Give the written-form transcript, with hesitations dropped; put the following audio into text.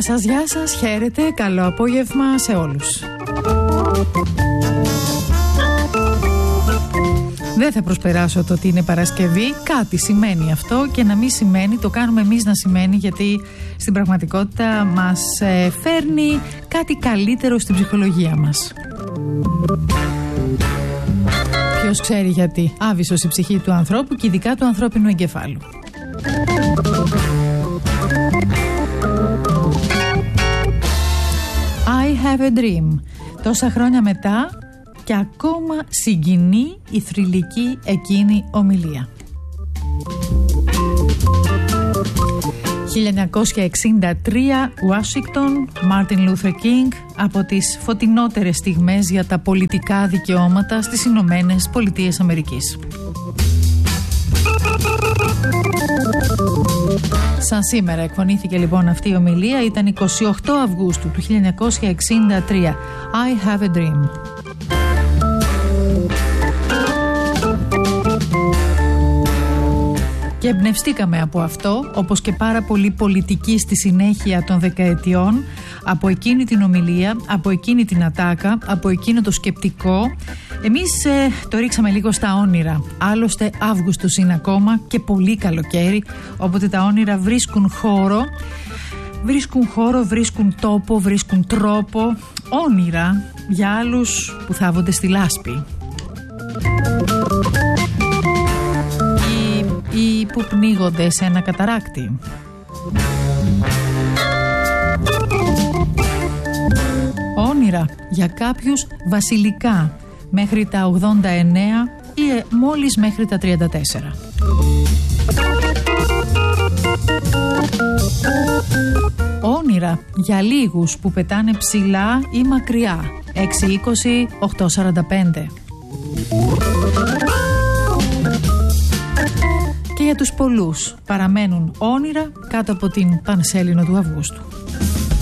γεια σας, χαίρετε, καλό απόγευμα σε όλους. Δεν θα προσπεράσω το ότι είναι Παρασκευή, κάτι σημαίνει αυτό και να μην σημαίνει, το κάνουμε εμείς να σημαίνει, γιατί στην πραγματικότητα μας φέρνει κάτι καλύτερο στην ψυχολογία μας. Ποιος ξέρει γιατί, άβυσσος η ψυχή του ανθρώπου και ειδικά του ανθρώπινου εγκεφάλου. I have a dream. Τόσα χρόνια μετά και ακόμα συγκινεί η θρυλική εκείνη ομιλία. 1963, Ουάσιγκτον, Μάρτιν Λούθερ Κίνγκ, από τις φωτεινότερες στιγμές για τα πολιτικά δικαιώματα στις Ηνωμένες Πολιτείες Αμερικής. Σαν σήμερα εκφωνήθηκε λοιπόν αυτή η ομιλία, ήταν 28 Αυγούστου του 1963. I have a dream. Και εμπνευστήκαμε από αυτό, όπως και πάρα πολλοί πολιτικοί στη συνέχεια των δεκαετιών, από εκείνη την ομιλία, από εκείνη την ατάκα, από εκείνο το σκεπτικό. Εμείς το ρίξαμε λίγο στα όνειρα. Άλλωστε Αύγουστος είναι ακόμα και πολύ καλοκαίρι, οπότε τα όνειρα βρίσκουν χώρο, βρίσκουν τόπο, βρίσκουν τρόπο. Όνειρα για άλλους που θάβονται στη λάσπη. Ή που πνίγονται σε ένα καταράκτη. Όνειρα για κάποιους βασιλικά μέχρι τα 89 ή μόλις μέχρι τα 34. Όνειρα για λίγους που πετάνε ψηλά ή μακριά 6-20, 8-45. Και για τους πολλούς παραμένουν όνειρα κάτω από την Πανσέλινο του Αυγούστου.